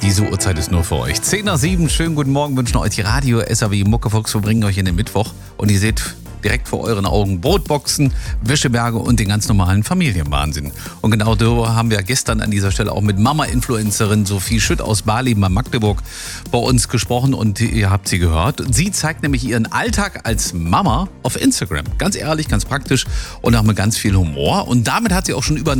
Diese Uhrzeit ist nur für euch. 10 nach 7, schönen guten Morgen, wünschen euch die Radio SAW Muckefuchs. Wir bringen euch in den Mittwoch und ihr seht direkt vor euren Augen Brotboxen, Wäscheberge und den ganz normalen Familienwahnsinn. Und genau darüber haben wir gestern an dieser Stelle auch mit Mama-Influencerin Sophie Schütt aus Bali bei Magdeburg bei uns gesprochen und ihr habt sie gehört. Sie zeigt nämlich ihren Alltag als Mama auf Instagram. Ganz ehrlich, ganz praktisch und auch mit ganz viel Humor. Und damit hat sie auch schon über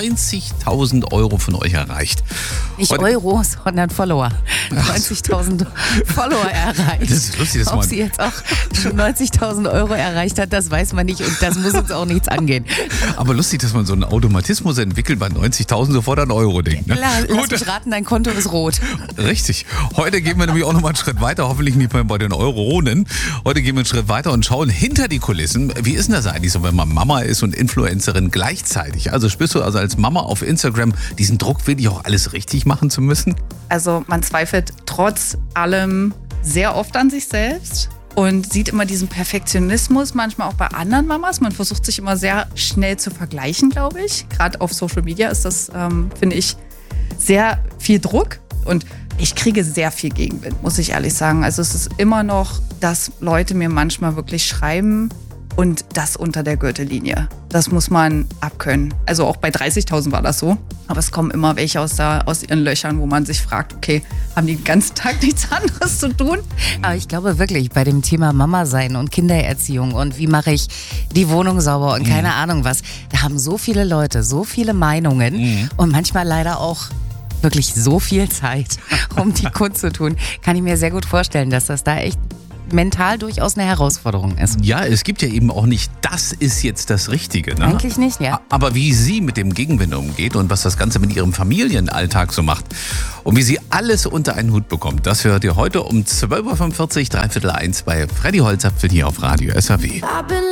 90.000 Euro von euch erreicht. Nicht Euro, sondern Follower. 90.000 Follower erreicht. Das ist lustig, dass Ob sie jetzt auch schon 90.000 Euro erreicht hat, das weiß man nicht und das muss uns auch nichts angehen. Aber lustig, dass man so einen Automatismus entwickelt, bei 90.000 sofort an Euro denkt. Ne? Lass mich raten, dein Konto ist rot. Richtig. Heute gehen wir nämlich auch nochmal einen Schritt weiter, hoffentlich nicht mehr bei den Euronen. Heute gehen wir einen Schritt weiter und schauen hinter die Kulissen. Wie ist denn das eigentlich so, wenn man Mama ist und Influencerin gleichzeitig? Also spürst du also als Mama auf Instagram diesen Druck, wirklich auch alles richtig machen zu müssen? Also man zweifelt trotz allem sehr oft an sich selbst und sieht immer diesen Perfektionismus, manchmal auch bei anderen Mamas. Man versucht sich immer sehr schnell zu vergleichen, glaube ich. Gerade auf Social Media ist das, finde ich, sehr viel Druck. Und ich kriege sehr viel Gegenwind, muss ich ehrlich sagen. Also es ist immer noch, dass Leute mir manchmal wirklich schreiben und das unter der Gürtellinie. Das muss man abkönnen. Also auch bei 30.000 war das so. Aber es kommen immer welche aus ihren Löchern, wo man sich fragt, okay, haben die den ganzen Tag nichts anderes zu tun? Aber ich glaube wirklich, bei dem Thema Mama sein und Kindererziehung und wie mache ich die Wohnung sauber und keine Ahnung was, da haben so viele Leute, so viele Meinungen und manchmal leider auch wirklich so viel Zeit, um die kundzutun. Kann ich mir sehr gut vorstellen, dass das da echt mental durchaus eine Herausforderung ist. Ja, es gibt ja eben auch nicht, das ist jetzt das Richtige. Ne? Eigentlich nicht, ja. Aber wie sie mit dem Gegenwind umgeht und was das Ganze mit ihrem Familienalltag so macht und wie sie alles unter einen Hut bekommt, das hört ihr heute um 12.45 Uhr, 12:45 bei Freddy Holzapfel hier auf Radio SAW.